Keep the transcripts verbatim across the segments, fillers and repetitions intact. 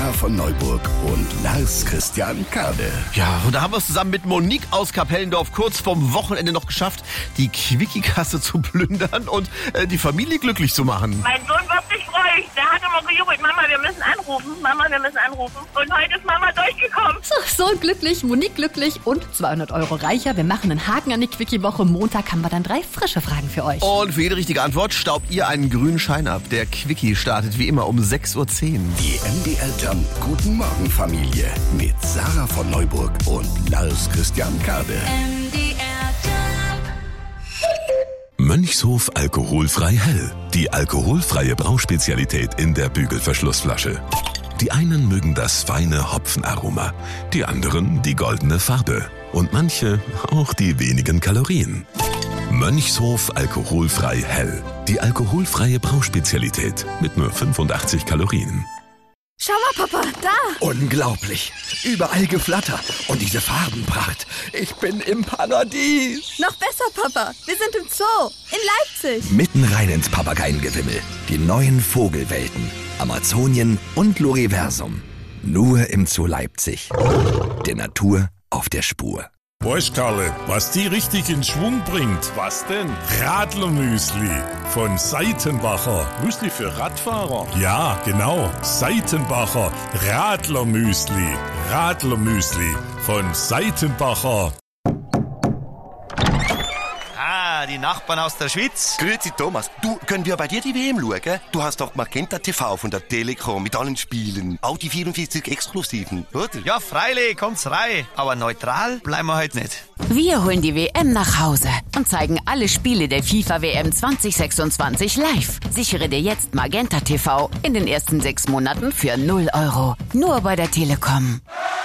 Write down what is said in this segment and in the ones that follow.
Sarah von Neuburg und Lars Christian Kade. Ja, und da haben wir es zusammen mit Monique aus Kapellendorf kurz vorm Wochenende noch geschafft, die Quickie-Kasse zu plündern und äh, die Familie glücklich zu machen. Mein Sohn wird sich freuen. Der hat immer gejubelt, Mama, wir müssen anrufen. Mama, wir müssen anrufen. Und heute ist Mama durchgekommen. So, Sohn glücklich, Monique glücklich und zweihundert Euro reicher. Wir machen einen Haken an die Quickie-Woche. Montag haben wir dann drei frische Fragen für euch. Und für jede richtige Antwort staubt ihr einen grünen Schein ab. Der Quickie startet wie immer um sechs Uhr zehn. Die M D R Jump Guten Morgen Familie mit Sarah von Neuburg und Lars Christian Kade. M D R Jump. Mönchshof alkoholfrei hell. Die alkoholfreie Brauspezialität in der Bügelverschlussflasche. Die einen mögen das feine Hopfenaroma, die anderen die goldene Farbe und manche auch die wenigen Kalorien. Mönchshof alkoholfrei hell. Die alkoholfreie Brauspezialität mit nur fünfundachtzig Kalorien. Schau mal, Papa, da! Unglaublich. Überall Geflatter und diese Farbenpracht. Ich bin im Paradies. Noch besser, Papa. Wir sind im Zoo in Leipzig. Mitten rein ins Papageiengewimmel. Die neuen Vogelwelten. Amazonien und Loriversum. Nur im Zoo Leipzig. Der Natur auf der Spur. Weißt Karle, was die richtig in Schwung bringt? Was denn? Radlermüsli von Seitenbacher. Müsli für Radfahrer? Ja, genau. Seitenbacher Radlermüsli. Radlermüsli von Seitenbacher. Ah, die Nachbarn aus der Schweiz. Grüezi Thomas, du, können wir bei dir die W M schauen? Du hast doch Magenta T V von der Telekom mit allen Spielen. Auch die vierundvierzig Exklusiven, oder? Ja, freilich, kommt's rein. Aber neutral bleiben wir heute nicht. Wir holen die W M nach Hause und zeigen alle Spiele der FIFA W M zwanzig sechsundzwanzig live. Sichere dir jetzt Magenta T V in den ersten sechs Monaten für null Euro. Nur bei der Telekom.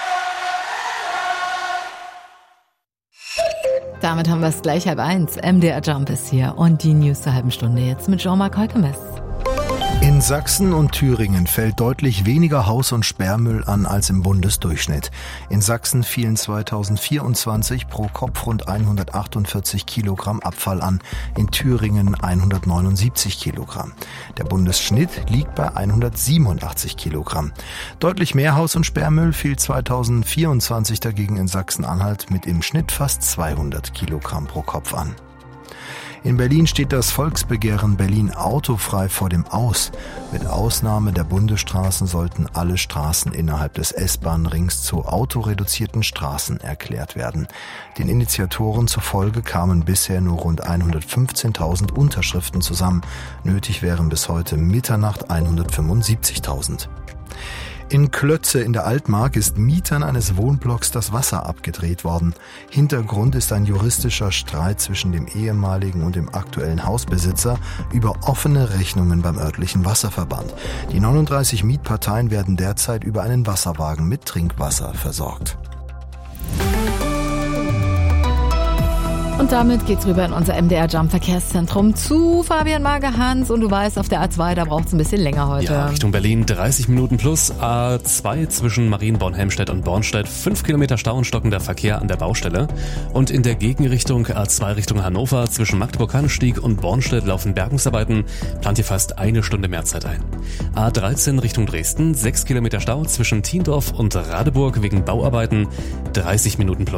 Damit haben wir es gleich halb eins. M D R Jump ist hier und die News zur halben Stunde jetzt mit Jean-Marc Heukemes. In Sachsen und Thüringen fällt deutlich weniger Haus- und Sperrmüll an als im Bundesdurchschnitt. In Sachsen fielen zweitausendvierundzwanzig pro Kopf rund hundertachtundvierzig Kilogramm Abfall an, in Thüringen hundertneunundsiebzig Kilogramm. Der Bundesschnitt liegt bei hundertsiebenundachtzig Kilogramm. Deutlich mehr Haus- und Sperrmüll fiel zweitausendvierundzwanzig dagegen in Sachsen-Anhalt mit im Schnitt fast zweihundert Kilogramm pro Kopf an. In Berlin steht das Volksbegehren Berlin autofrei vor dem Aus. Mit Ausnahme der Bundesstraßen sollten alle Straßen innerhalb des S-Bahn-Rings zu autoreduzierten Straßen erklärt werden. Den Initiatoren zufolge kamen bisher nur rund hundertfünfzehntausend Unterschriften zusammen. Nötig wären bis heute Mitternacht hundertfünfundsiebzigtausend. In Klötze in der Altmark ist Mietern eines Wohnblocks das Wasser abgedreht worden. Hintergrund ist ein juristischer Streit zwischen dem ehemaligen und dem aktuellen Hausbesitzer über offene Rechnungen beim örtlichen Wasserverband. Die neununddreißig Mietparteien werden derzeit über einen Wasserwagen mit Trinkwasser versorgt. Und damit geht's rüber in unser M D R Jump Verkehrszentrum zu Fabian Mager-Hans. Und du weißt, auf der A zwei, da braucht's ein bisschen länger heute. Ja, Richtung Berlin dreißig Minuten plus. A zwei zwischen Marienborn-Helmstedt und Bornstedt. fünf Kilometer Stau und stockender Verkehr an der Baustelle. Und in der Gegenrichtung A zwei Richtung Hannover zwischen Magdeburg-Hannenstieg und Bornstedt laufen Bergungsarbeiten. Plant ihr fast eine Stunde mehr Zeit ein. A dreizehn Richtung Dresden. sechs Kilometer Stau zwischen Tiendorf und Radeburg wegen Bauarbeiten. dreißig Minuten plus.